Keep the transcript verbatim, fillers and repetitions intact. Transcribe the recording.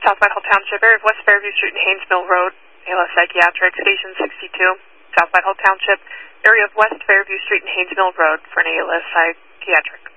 South Whitehall Township, area of West Fairview Street and Haynes Mill Road, A L S Psychiatric, Station sixty-two, South Whitehall Township, area of West Fairview Street and Haynes Mill Road for an A L S Psychiatric.